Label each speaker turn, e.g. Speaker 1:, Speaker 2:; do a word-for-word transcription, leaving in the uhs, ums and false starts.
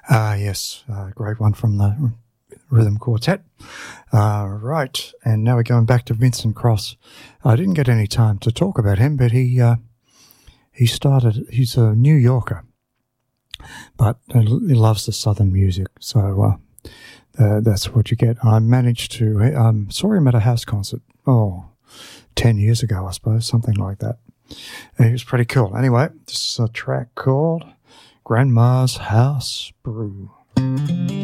Speaker 1: Ah, yes, uh, great one from the Rhythm Quartet. Uh, right, and now we're going back to Vincent Cross. I didn't get any time to talk about him, but he uh, he started. He's a New Yorker, but he loves the Southern music, so uh, uh, that's what you get. I managed to um, saw him at a house concert. Oh, ten years ago, I suppose, something like that. And he was pretty cool. Anyway, this is a track called Grandma's House Brew.